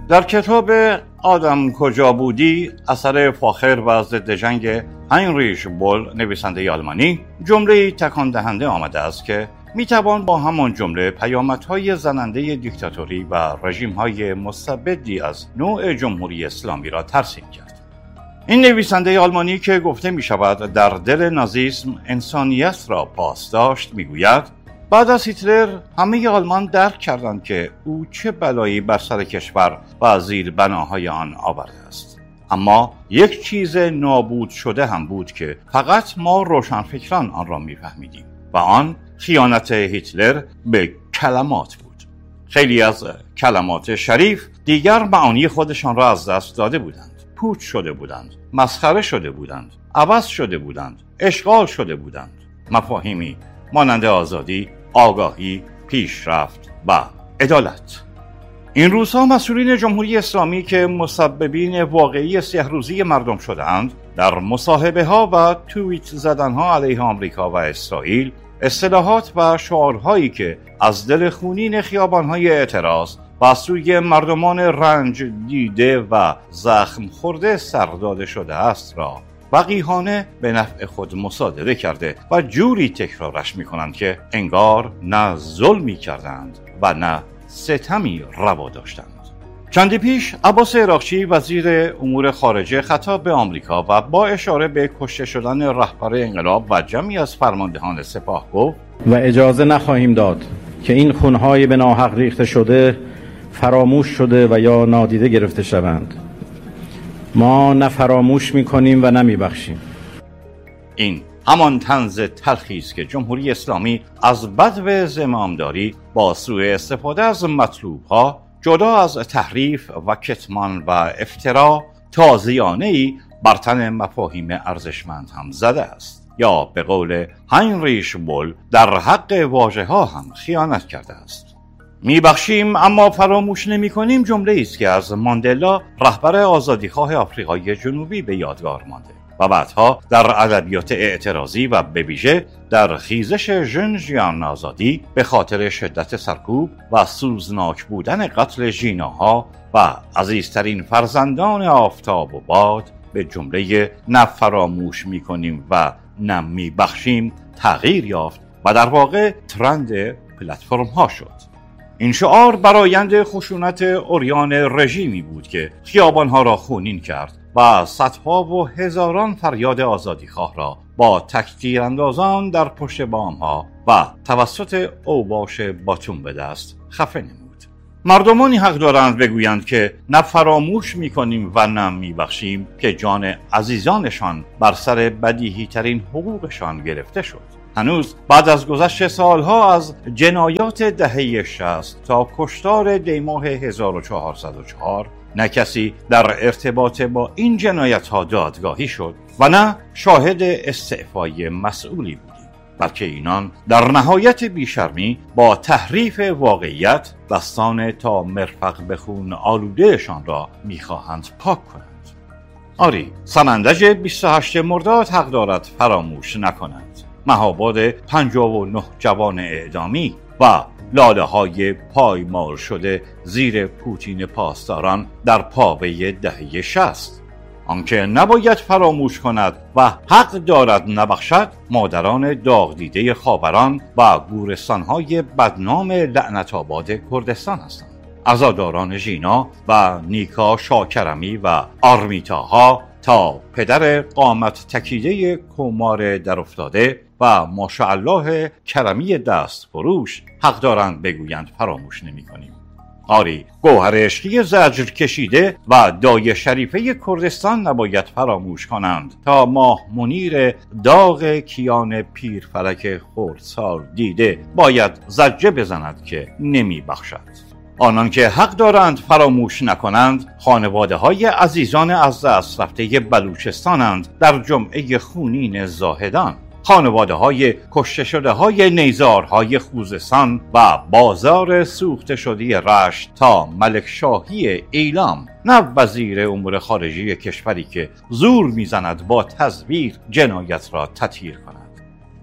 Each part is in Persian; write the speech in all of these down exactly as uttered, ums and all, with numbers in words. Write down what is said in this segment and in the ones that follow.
در کتاب آدم کجا بودی اثر فاخر و ضد جنگ هاینریش بول نویسنده آلمانی جمله‌ای تکان دهنده آمده است که میتوان با همان جمله پیامدهای زننده دیکتاتوری و رژیم‌های مستبدی از نوع جمهوری اسلامی را ترسیم کرد. این نویسنده آلمانی که گفته می شود در دل نازیسم انسانیت را پاس داشت میگوید بعد از هیتلر همه آلمان درک کردند که او چه بلایی بر سر کشور و زیر بناهای آن آورده است. اما یک چیز نابود شده هم بود که فقط ما روشنفکران آن را میفهمیدیم و آن خیانت هیتلر به کلمات بود. خیلی از کلمات شریف دیگر معانی خودشان را از دست داده بودند، پوچ شده بودند، مسخره شده بودند، عوض شده بودند، اشغال شده بودند. مفاهیمی مانند آزادی، آگاهی، پیشرفت و عدالت. این روزها مسئولین جمهوری اسلامی که مسببین واقعی سیاه‌روزی مردم شدند در مصاحبه ها و توییت زدن ها علیه آمریکا و اسرائیل اصطلاحات و شعارهایی که از دل خونین خیابان‌های اعتراض و سوی مردمان رنج دیده و زخم خورده سرداده شده است را وقیحانه به نفع خود مصادره کرده و جوری تکرارش می‌کنند که انگار نه ظلمی کردند و نه ستمی روا داشتند. چندی پیش عباس عراقچی وزیر امور خارجه خطاب به آمریکا و با اشاره به کشته شدن رهبر انقلاب و جمعی از فرماندهان سپاه گفت و اجازه نخواهیم داد که این خونهای به ناحق ریخته شده فراموش شده و یا نادیده گرفته شوند. ما نه فراموش می‌کنیم و نه می‌بخشیم. این همان طنز تلخی است که جمهوری اسلامی از بدو زمامداری با سوء استفاده از مطلوب‌ها جدا از تحریف و کتمان و افترا تازیانه‌ای بر تن مفاهیم ارزشمند هم زده است، یا به قول هاینریش بول در حق واژه‌ها هم خیانت کرده است. میبخشیم اما فراموش نمی کنیم جمله است که از ماندلا رهبر آزادیخواه آفریقای جنوبی به یادگار مانده و بعدها در ادبیات اعتراضی و به ویژه در خیزش ژن ژیان آزادی به خاطر شدت سرکوب و سوزناک بودن قتل ژیناها و عزیزترین فرزندان آفتاب و باد به جمله نه فراموش می کنیم و نه میبخشیم تغییر یافت و در واقع ترند پلتفرم ها شد. این شعار برآیند خشونت عریان رژیمی بود که خیابانها را خونین کرد و صدها و هزاران فریاد آزادیخواه را با تکتیر اندازان در پشت بامها و توسط اوباش باتون به دست خفه نمود. مردمانی حق دارند بگویند که نه فراموش می‌کنیم و نه می‌بخشیم که جان عزیزانشان بر سر بدیهی ترین حقوقشان گرفته شد. هنوز بعد از گذشت سالها از جنایات دهه شصت تا کشتار دیماه هزار و چهارصد و چهار نه کسی در ارتباط با این جنایت ها دادگاهی شد و نه شاهد استعفای مسئولی بودیم، بلکه اینان در نهایت بیشرمی با تحریف واقعیت دستان تا مرفق به خون آلودهشان را میخواهند پاک کنند. آری، سمندج بیست و هشتم مرداد حق دارد فراموش نکنند. مهاباد پنجاه و نه جوان اعدامی و لاله های پایمال شده زیر پوتین پاسداران در پاوه دهه شصت. آنکه نباید فراموش کند و حق دارد نبخشد مادران داغ دیده خاوران و گورستانهای بدنام لعنت آباد کردستان هستند. عزاداران ژینا و نیکا شاکرمی و آرمیتاها تا پدر قامت تکیده کمار در افتاده و ماشاءالله کرمی دست فروش حق دارند بگویند فراموش نمی کنیم. آری، گوهر عشقی زجر کشیده و دای شریفه کردستان نباید فراموش کنند تا ماه منیر داغ کیان پیر فلک خردسال دیده باید زجه بزند که نمی بخشد. آنان که حق دارند فراموش نکنند خانواده های عزیزان از دست رفته بلوچستانند در جمعه خونین زاهدان، خانواده های کشته شده های نیزارهای خوزستان و بازار سوخته شده رشت تا ملک شاهی ایلام، نه وزیر امور خارجه کشوری که زور میزند با تزویر جنایت را تطهیر کند.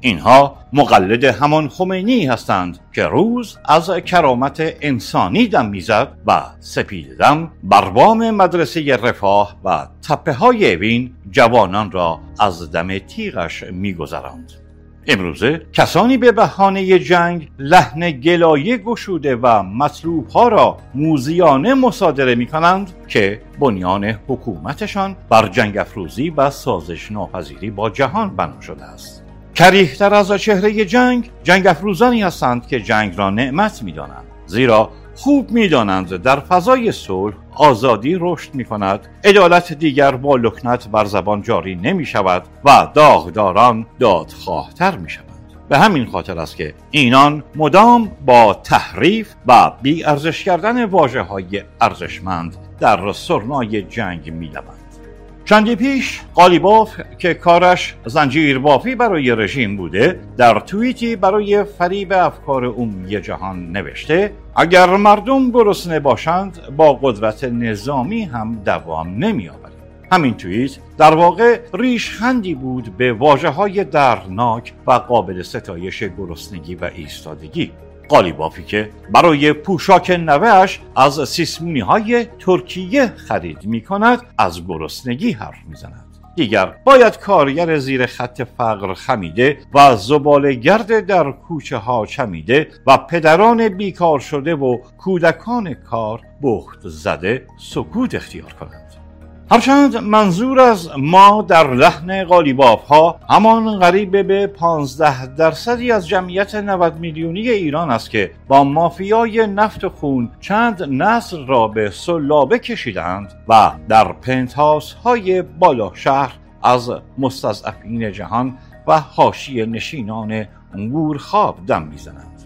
اینها مقلد همان خمینی هستند که روز از کرامت انسانی دم میزد و سپید دم بر بام مدرسه رفاه و تپه های اوین جوانان را از دم تیغش میگذراند. امروزه کسانی به بهانه جنگ لحن گلایه گشوده و مطلوب ها را موذیانه مصادره می کنند که بنیان حکومتشان بر جنگ افروزی و سازش ناپذیری با جهان بنا شده است. کریه‌تر از چهره جنگ، جنگ افروزانی هستند که جنگ را نعمت می دانند، زیرا خوب می دانند در فضای صلح آزادی رشد می کند، عدالت دیگر با لکنت بر زبان جاری نمی شود و داغداران دادخواهتر می شود. به همین خاطر است که اینان مدام با تحریف و بی ارزش کردن واژه های ارزشمند در سرنای جنگ می لبند. چندی پیش قالیباف که کارش زنجیر بافی برای رژیم بوده در توییتی برای فریب افکار عمومی جهان نوشته اگر مردم گرسنه باشند با قدرت نظامی هم دوام نمی آوریم. همین توییت در واقع ریشخندی بود به واژه‌های دردناک و قابل ستایش گرسنگی و ایستادگی. قالیبافی که برای پوشاک نوه‌اش از سیسمونی های ترکیه خرید می کند از گرسنگی حرف می زند. دیگر باید کارگر زیر خط فقر خمیده و زباله‌گرد در کوچه ها چمیده و پدران بیکار شده و کودکان کار بخت زده سکوت اختیار کنند. هرچند منظور از ما در لحن قالیباف ها همان قریب به پانزده درصدی از جمعیت نود میلیونی ایران است که با مافیای نفت خون چند نسل را به سلابه کشیدند و در پنتهاوس های بالا شهر از مستضعفین جهان و حاشیه نشینان گورخواب دم میزنند.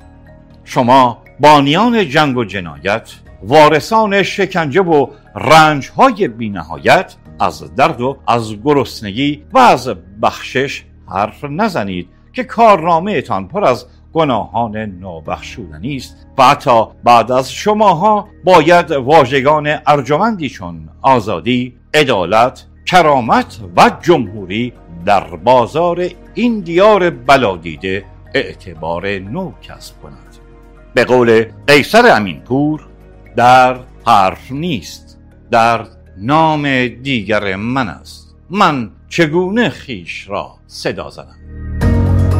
شما بانیان جنگ و جنایت، وارثان شکنجه و رنج‌های بی‌نهایت، از درد و از گرسنگی و از بخشش حرف نزنید که کارنامه تان پر از گناهان نابخشودنی است و حتی بعد از شماها باید واژگان ارجمندی چون آزادی، عدالت، کرامت و جمهوری در بازار این دیار بلادیده اعتبار نو کسب کند. به قول قیصر امینپور، درد حرف نیست، درد نام دیگر من است، من چگونه خیش را صدا زنم.